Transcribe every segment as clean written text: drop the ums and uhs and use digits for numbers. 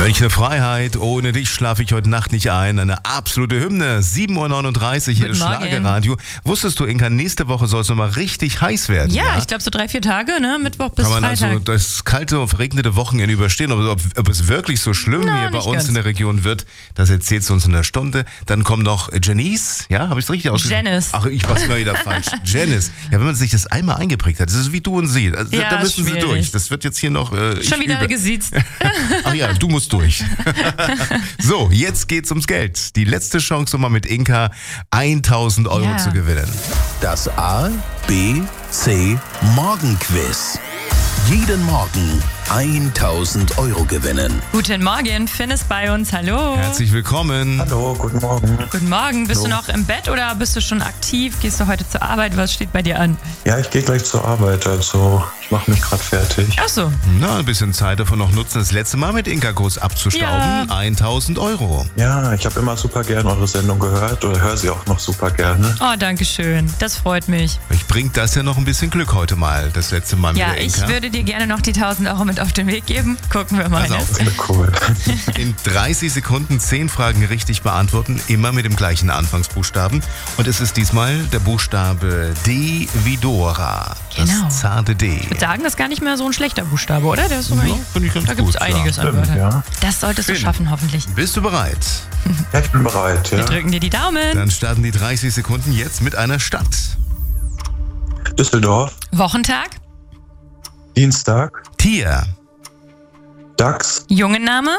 Welche Freiheit, ohne dich schlafe ich heute Nacht nicht ein. Eine absolute Hymne. 7.39 Uhr hier ist Schlagerradio. Wusstest du, Inka, nächste Woche soll es nochmal richtig heiß werden? Ja, ich glaube so 3-4 Tage, ne? Mittwoch bis Freitag. Kann man also das kalte, verregnete Wochenende überstehen. Ob es wirklich so schlimm hier bei uns in der Region wird, das erzählst du uns in einer Stunde. Dann kommt noch Janice. Ja, habe ich es richtig ausgesprochen? Janice. Ach, ich mach's mal wieder falsch. Janice. Ja, wenn man sich das einmal eingeprägt hat, das ist wie du und sie. Also, ja, da müssen schwierig. sie durch. Das wird jetzt hier noch... Schon wieder gesiezt. Ach ja, du musst durch. So, jetzt geht's ums Geld. Die letzte Chance, um mal mit Inka 1.000 Euro zu gewinnen. Das A, B, C Morgenquiz. Jeden Morgen 1.000 Euro gewinnen. Guten Morgen, Finn ist bei uns. Hallo. Herzlich willkommen. Hallo, guten Morgen. Guten Morgen. Bist du noch im Bett oder bist du schon aktiv? Gehst du heute zur Arbeit? Was steht bei dir an? Ja, ich gehe gleich zur Arbeit, also ich mache mich gerade fertig. Ach so. Na, ein bisschen Zeit davon noch nutzen, das letzte Mal mit Inka kurz abzustauben. Ja. 1.000 Euro. Ja, ich habe immer super gern eure Sendung gehört oder höre sie auch noch super gerne. Oh, danke schön. Das freut mich. Ich bringt das ja noch ein bisschen Glück heute mal, das letzte Mal mit Ja, der Inka. ich würde dir gerne noch die 1.000 Euro mit auf den Weg geben. Gucken wir mal. Pass auf. Cool. In 30 Sekunden 10 Fragen richtig beantworten, immer mit dem gleichen Anfangsbuchstaben. Und es ist diesmal der Buchstabe D wie Dora. Das Genau. zarte D. Ich würde sagen, das ist gar nicht mehr so ein schlechter Buchstabe, oder? Der ist sogar finde ich ganz da gibt es gut, einiges an Wörtern. Ja. Das solltest du Finn. schaffen, hoffentlich. Bist du bereit? Ja, ich bin bereit, ja. Wir drücken dir die Daumen. Dann starten die 30 Sekunden jetzt mit einer Stadt. Düsseldorf, Wochentag, Dienstag, Tier. Dachs, Jungenname,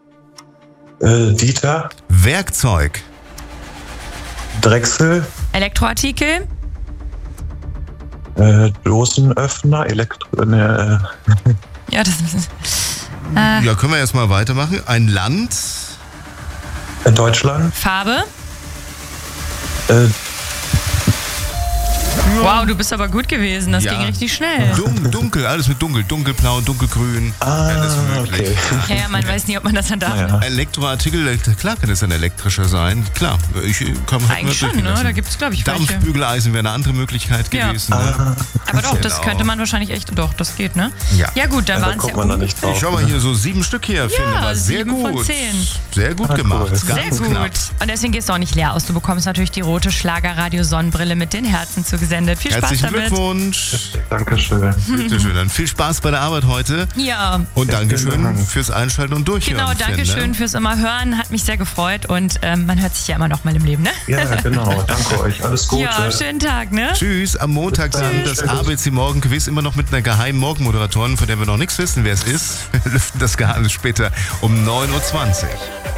Dieter, Werkzeug. Drechsel, Elektroartikel, Dosenöffner, ja, das ist Ja, können wir erstmal weitermachen. Ein Land. Deutschland, Farbe. äh, Wow, du bist aber gut gewesen. Das Ja. ging richtig schnell. Dunkel, alles mit dunkel. Dunkelblau, dunkelgrün. Alles möglich. okay. Ja, man weiß nie, ob man das dann darf. Ja. Elektroartikel, klar kann es ein elektrischer sein. Klar, ich kann Eigentlich schon, ne? Da gibt es, glaube ich, welche. Dampfbügeleisen wäre eine andere Möglichkeit Ja. gewesen. Ne? Aber doch, das Genau. könnte man wahrscheinlich echt. Doch, das geht, ne? Ja. Ja, gut, dann Da waren es kommt ja man da nicht drauf. Ich schau mal hier so 7 Stück hier, finde war sehr 7 von gut. 10. Sehr gut Ah, gemacht. cool. Sehr Ganz gut. knapp. Und deswegen gehst du auch nicht leer aus. Du bekommst natürlich die rote Schlagerradio-Sonnenbrille mit den Herzen zugesendet. Viel Spaß Herzlichen damit. Glückwunsch. Dankeschön. Bitte schön. Dann viel Spaß bei der Arbeit heute. Ja, Und Dankeschön Dank. fürs Einschalten und Durchhören. genau. Finn, Dankeschön ne? fürs immer hören. Hat mich sehr gefreut. Und man hört sich ja immer noch mal im Leben, ne? Ja, genau. Danke euch. Alles Gute. Ja, schönen Tag, ne? Tschüss. Am Montag dann das ABC Morgenquiz immer noch mit einer geheimen Morgenmoderatorin, von der wir noch nichts wissen, wer es ist. Wir lüften das Geheimnis später um 9.20 Uhr.